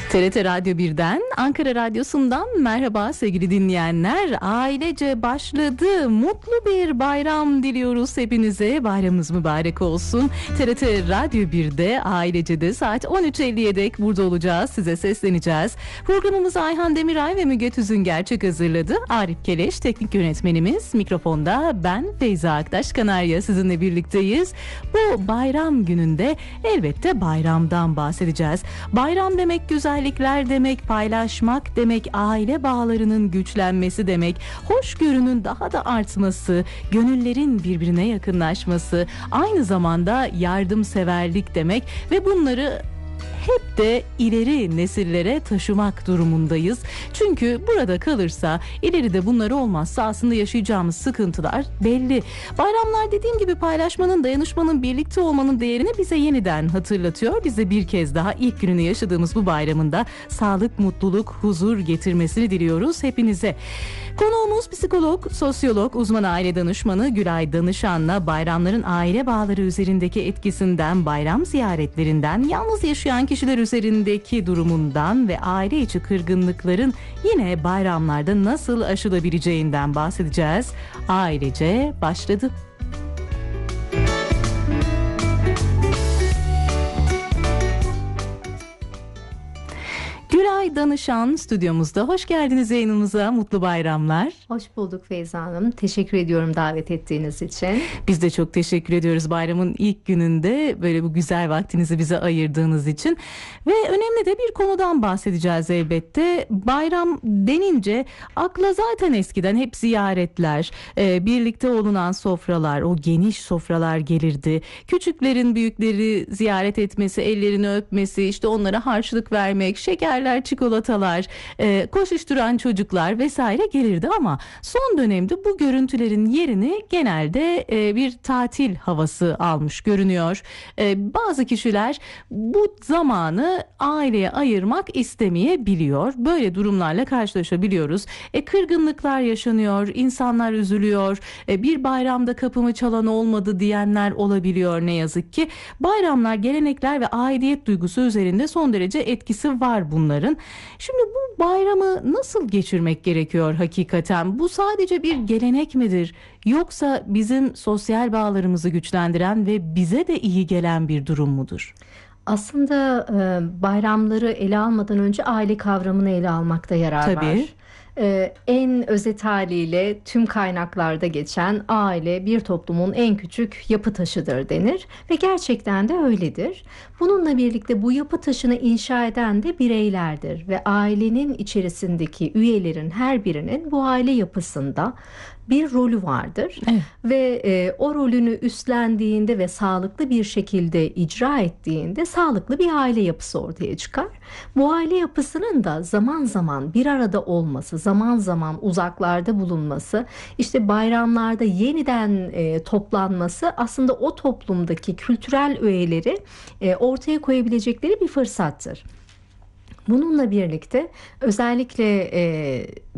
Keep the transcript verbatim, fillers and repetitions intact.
T R T Radyo birden, Ankara Radyosu'ndan merhaba sevgili dinleyenler. Ailece başladı. Mutlu bir bayram diliyoruz hepinize. Bayramınız mübarek olsun. T R T Radyo birde, Ailece'de saat on üç elliye dek burada olacağız. Size sesleneceğiz. Programımızı Ayhan Demiray ve Müge Tüzün Gerçek hazırladı. Arif Keleş teknik yönetmenimiz. Mikrofonda ben Feyza Aktaş Kanarya sizinle birlikteyiz. Bu bayram gününde elbette bayramdan bahsedeceğiz. Bayram demek güzel demek, paylaşmak demek, aile bağlarının güçlenmesi demek, hoşgörünün daha da artması, gönüllerin birbirine yakınlaşması, aynı zamanda yardımseverlik demek ve bunları hep de ileri nesillere taşımak durumundayız. Çünkü burada kalırsa, ileride bunlar olmazsa aslında yaşayacağımız sıkıntılar belli. Bayramlar dediğim gibi paylaşmanın, dayanışmanın, birlikte olmanın değerini bize yeniden hatırlatıyor. Bize bir kez daha ilk gününü yaşadığımız bu bayramında sağlık, mutluluk, huzur getirmesini diliyoruz hepinize. Konuğumuz psikolog, sosyolog, uzman aile danışmanı Gülay Danışan'la bayramların aile bağları üzerindeki etkisinden, bayram ziyaretlerinden, yalnız yaşayan kişiler üzerindeki durumundan ve aile içi kırgınlıkların yine bayramlarda nasıl aşılabileceğinden bahsedeceğiz. Ailece başladı. Gülay Danışan stüdyomuzda. Hoş geldiniz yayınımıza. Mutlu bayramlar. Hoş bulduk Feyza Hanım. Teşekkür ediyorum davet ettiğiniz için. Biz de çok teşekkür ediyoruz bayramın ilk gününde böyle bu güzel vaktinizi bize ayırdığınız için. Ve önemli de bir konudan bahsedeceğiz elbette. Bayram denince akla zaten eskiden hep ziyaretler, birlikte olunan sofralar, o geniş sofralar gelirdi. Küçüklerin büyükleri ziyaret etmesi, ellerini öpmesi, işte onlara harçlık vermek, şekerler, çikolatalar, e, koşuşturan çocuklar vesaire gelirdi ama son dönemde bu görüntülerin yerini genelde e, bir tatil havası almış görünüyor. E, bazı kişiler bu zamanı aileye ayırmak istemeyebiliyor. Böyle durumlarla karşılaşabiliyoruz. E, kırgınlıklar yaşanıyor, insanlar üzülüyor. E, bir bayramda kapımı çalan olmadı diyenler olabiliyor ne yazık ki. Bayramlar, gelenekler ve aidiyet duygusu üzerinde son derece etkisi var bunların. Şimdi bu bayramı nasıl geçirmek gerekiyor hakikaten? Bu sadece bir gelenek midir? Yoksa bizim sosyal bağlarımızı güçlendiren ve bize de iyi gelen bir durum mudur? Aslında e, bayramları ele almadan önce aile kavramını ele almakta yarar Tabii. var. Ee, en özet haliyle tüm kaynaklarda geçen aile bir toplumun en küçük yapı taşıdır denir ve gerçekten de öyledir. Bununla birlikte bu yapı taşını inşa eden de bireylerdir ve ailenin içerisindeki üyelerin her birinin bu aile yapısında bir rolü vardır. Evet. Ve e, o rolünü üstlendiğinde ve sağlıklı bir şekilde icra ettiğinde sağlıklı bir aile yapısı ortaya çıkar. Bu aile yapısının da zaman zaman bir arada olması, zaman zaman uzaklarda bulunması, işte bayramlarda yeniden e, toplanması aslında o toplumdaki kültürel öğeleri e, ortaya koyabilecekleri bir fırsattır. Bununla birlikte özellikle e,